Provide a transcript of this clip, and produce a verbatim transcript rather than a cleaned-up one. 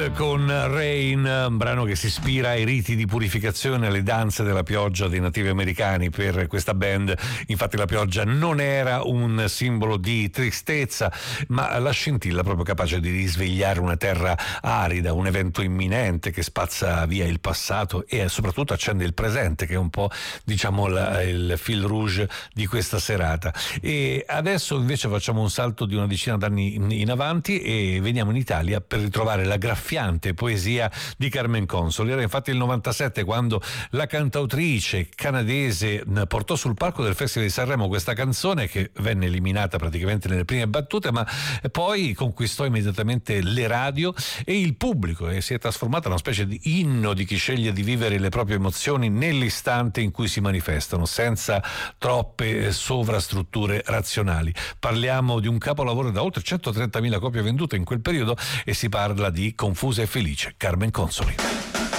Con Rain, un brano che si ispira ai riti di purificazione, alle danze della pioggia dei nativi americani. Per questa band infatti la pioggia non era un simbolo di tristezza, ma la scintilla proprio capace di risvegliare una terra arida, un evento imminente che spazza via il passato e soprattutto accende il presente, che è un po', diciamo, la, il fil rouge di questa serata. E adesso invece facciamo un salto di una decina d'anni in, in avanti e veniamo in Italia per ritrovare la graffiante poesia di Carmen Consoli. Era infatti il novantasette quando la cantautrice canadese portò sul palco del Festival di Sanremo questa canzone, che venne eliminata praticamente nelle prime battute, ma poi conquistò immediatamente le radio e il pubblico e si è trasformata in una specie di inno di chi sceglie di vivere le proprie emozioni nell'istante in cui si manifestano, senza troppe sovrastrutture razionali. Parliamo di un capolavoro da oltre centotrentamila copie vendute in quel periodo e si parla di Confusa e felice, Carmen Consoli.